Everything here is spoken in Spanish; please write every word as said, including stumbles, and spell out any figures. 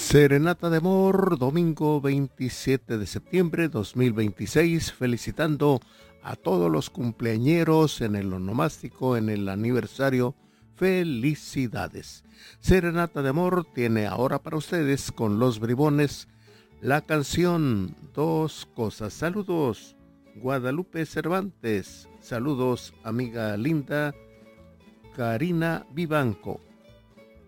Serenata de Amor, domingo veintisiete de septiembre de dos mil veintiséis, felicitando a todos los cumpleañeros en el onomástico, en el aniversario. Felicidades. Serenata de Amor tiene ahora para ustedes con los bribones la canción Dos Cosas. Saludos, Guadalupe Cervantes. Saludos, amiga linda Karina Vivanco.